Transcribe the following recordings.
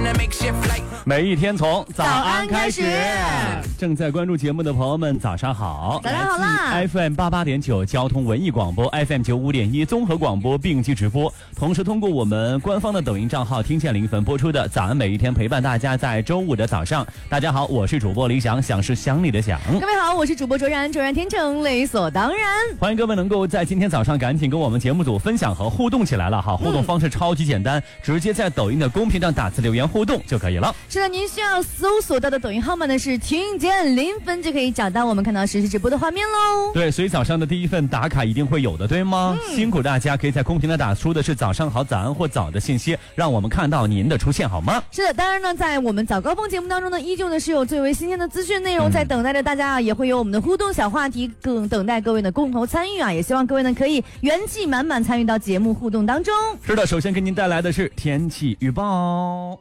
每一天从早安开始。正在关注节目的朋友们，早上好！ 早上好啦 ！FM 88.9交通文艺广播 ，FM 95.1综合广播并机直播，同时通过我们官方的抖音账号听见0分播出的早安每一天，陪伴大家在周五的早上。大家好，我是主播李想，想是想你的想。 各位好，我是主播卓然，卓然天成，理所当然。 欢迎各位能够在今天早上赶紧跟我们节目组分享和互动起来了哈！互动方式超级简单，直接在抖音的公屏上打字留言互动就可以了。 是的，您需要搜索到的抖音号码呢是听见0分，就可以找到我们看到实时直播的画面喽。 对，所以早上的第一份打卡一定会有的，对吗？辛苦大家，可以在公屏上打出的是早上好、早安或早的信息，让我们看到您的出现，好吗？ 是的，当然呢，在我们早高峰节目当中呢，依旧呢是有最为新鲜的资讯内容在等待着大家啊，也会有我们的互动小话题，更等待各位的共同参与啊，也希望各位呢可以元气满满参与到节目互动当中。 是的，首先给您带来的是天气预报。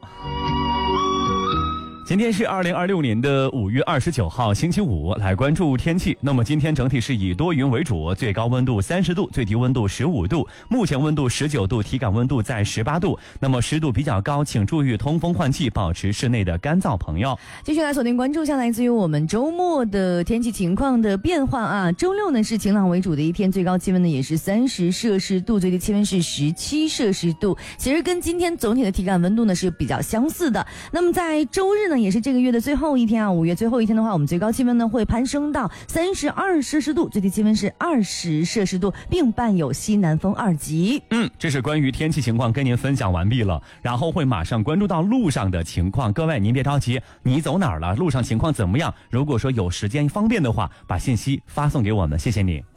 今天是2026年的5月29号星期五，来关注天气。那么今天整体是以多云为主，最高温度30度，最低温度15度，目前温度19度，体感温度在18度。那么湿度比较高，请注意通风换气，保持室内的干燥朋友。 继续来锁定关注下来自于我们周末的天气情况的变化啊。周六呢是晴朗为主的一天，最高气温呢也是30摄氏度，最低气温是17摄氏度。其实跟今天总体的体感温度呢是比较相似的。那么在周日呢也是这个月的最后一天啊，5月最后一天的话，我们最高气温呢会攀升到32摄氏度，最低气温是20摄氏度，并伴有西南风2级。 这是关于天气情况跟您分享完毕了，然后会马上关注到路上的情况。各位您别着急，你走哪儿了？路上情况怎么样？如果说有时间方便的话，把信息发送给我们，谢谢你。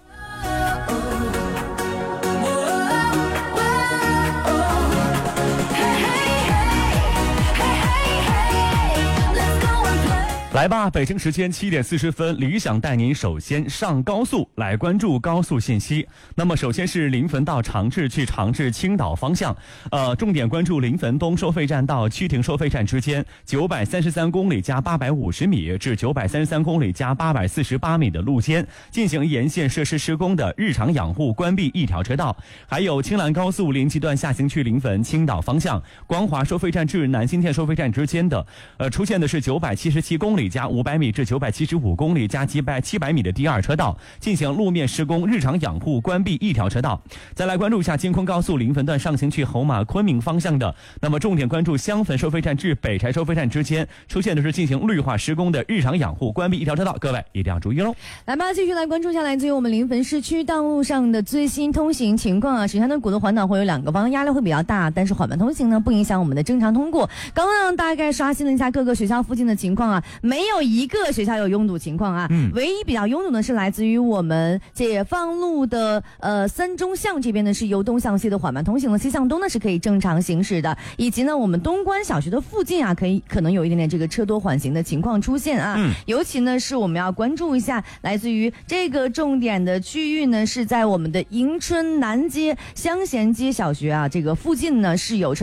来吧，北京时间7点40分，理想带您首先上高速，来关注高速信息。那么首先是临汾到长治去长治青岛方向，重点关注临汾东收费站到曲亭收费站之间933公里加850米至933公里加848米的路肩进行沿线设施施工的日常养护，关闭一条车道。还有青兰高速临济段下行去临汾青岛方向光华收费站至南新店收费站之间的出现的是977公里加500米至975公里加700米的第二车道，进行路面施工日常养护，关闭一条车道。再来关注一下京昆高速临汾段上行去侯马昆明方向的，那么重点关注襄汾收费站至北柴收费站之间出现的是进行绿化施工的日常养护，关闭一条车道，各位一定要注意喽。 来吧，继续来关注一下来自于我们临汾市区道路上的最新通行情况啊。首先呢，古德环岛会有2个方向压力会比较大，但是缓慢通行呢不影响我们的正常通过。刚刚大概刷新了一下各个学校附近的情况啊，没有一个学校有拥堵情况啊。唯一比较拥堵的是来自于我们解放路的三中巷这边呢是由东向西的缓慢通行了，西向东呢是可以正常行驶的，以及呢我们东关小学的附近啊可能有一点点这个车多缓行的情况出现啊。尤其呢是我们要关注一下来自于这个重点的区域呢是在我们的迎春南街香贤街小学啊这个附近呢是有车